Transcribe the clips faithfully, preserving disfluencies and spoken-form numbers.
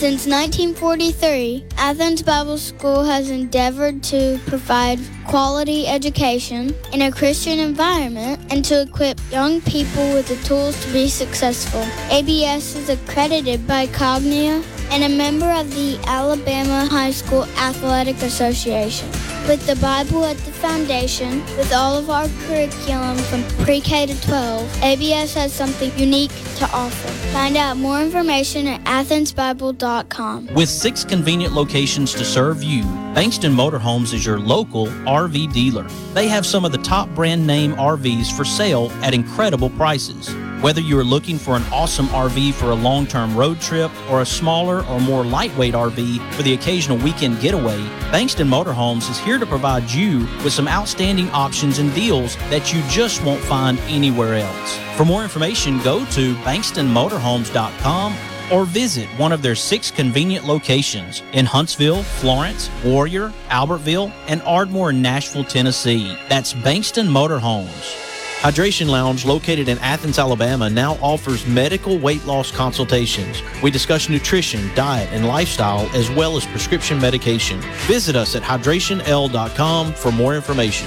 Since nineteen forty-three, Athens Bible School has endeavored to provide quality education in a Christian environment and to equip young people with the tools to be successful. A B S is accredited by Cognia and a member of the Alabama High School Athletic Association. With the Bible at the foundation, with all of our curriculum from pre-K to twelve, A B S has something unique to offer. Find out more information at athens bible dot com. With six convenient locations to serve you, Bankston Motorhomes is your local R V dealer. They have some of the top brand name R Vs for sale at incredible prices. Whether you are looking for an awesome R V for a long-term road trip or a smaller or more lightweight R V for the occasional weekend getaway, Bankston Motorhomes is here to provide you with some outstanding options and deals that you just won't find anywhere else. For more information, go to bankston motorhomes dot com or visit one of their six convenient locations in Huntsville, Florence, Warrior, Albertville, and Ardmore, Nashville, Tennessee. That's Bankston Motorhomes. Hydration Lounge, located in Athens, Alabama, now offers medical weight loss consultations. We discuss nutrition, diet, and lifestyle, as well as prescription medication. Visit us at hydration l dot com for more information.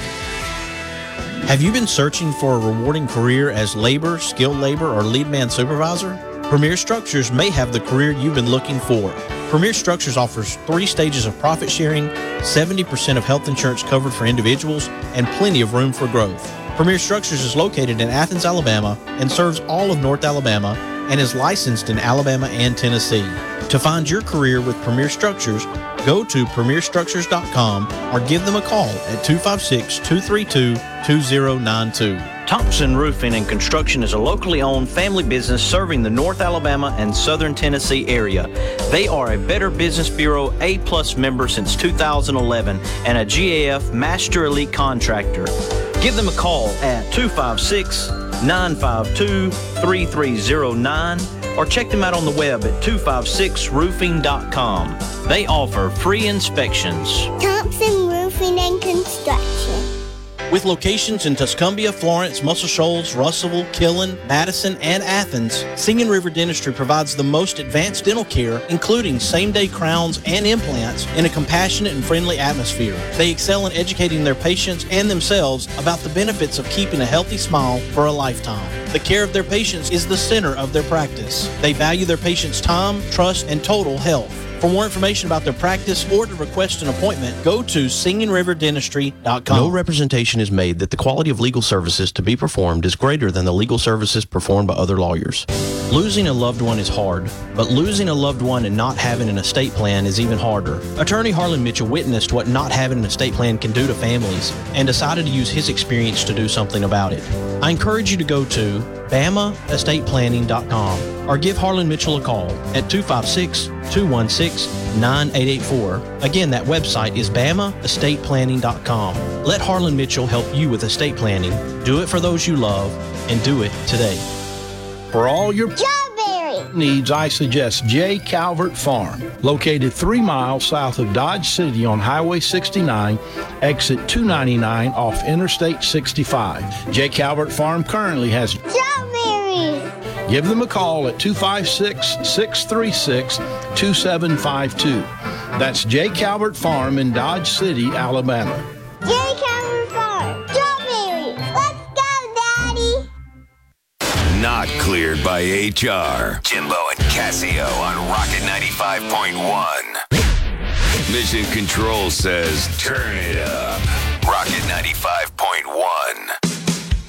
Have you been searching for a rewarding career as labor, skilled labor, or lead man supervisor? Premier Structures may have the career you've been looking for. Premier Structures offers three stages of profit sharing, seventy percent of health insurance covered for individuals, and plenty of room for growth. Premier Structures is located in Athens, Alabama, and serves all of North Alabama and is licensed in Alabama and Tennessee. To find your career with Premier Structures, go to premier structures dot com or give them a call at two five six, two three two, two zero nine two. Thompson Roofing and Construction is a locally owned family business serving the North Alabama and Southern Tennessee area. They are a Better Business Bureau A-plus member since two thousand eleven and a G A F Master Elite Contractor. Give them a call at two five six, nine five two, three three zero nine or check them out on the web at two five six roofing dot com. They offer free inspections. Thompson Roofing and Construction. With locations in Tuscumbia, Florence, Muscle Shoals, Russellville, Killen, Madison, and Athens, Singing River Dentistry provides the most advanced dental care, including same-day crowns and implants, in a compassionate and friendly atmosphere. They excel in educating their patients and themselves about the benefits of keeping a healthy smile for a lifetime. The care of their patients is the center of their practice. They value their patients' time, trust, and total health. For more information about their practice or to request an appointment, go to singing river dentistry dot com. No representation is made that the quality of legal services to be performed is greater than the legal services performed by other lawyers. Losing a loved one is hard, but losing a loved one and not having an estate plan is even harder. Attorney Harlan Mitchell witnessed what not having an estate plan can do to families and decided to use his experience to do something about it. I encourage you to go to bama estate planning dot com or give Harlan Mitchell a call at two five six, two one six, nine eight eight four. Again, that website is bama estate planning dot com. Let Harlan Mitchell help you with estate planning. Do it for those you love and do it today. For all your Strawberry needs, I suggest J. Calvert Farm, located three miles south of Dodge City on Highway sixty-nine, exit two ninety-nine off Interstate sixty-five. J. Calvert Farm currently has Strawberry. Give them a call at two five six, six three six, two seven five two. That's J. Calvert Farm in Dodge City, Alabama. J. Calvert Farm. Strawberry. Let's go, Daddy. Not cleared by H R. Jimbo and Casio on Rocket ninety-five point one. Mission Control says turn it up.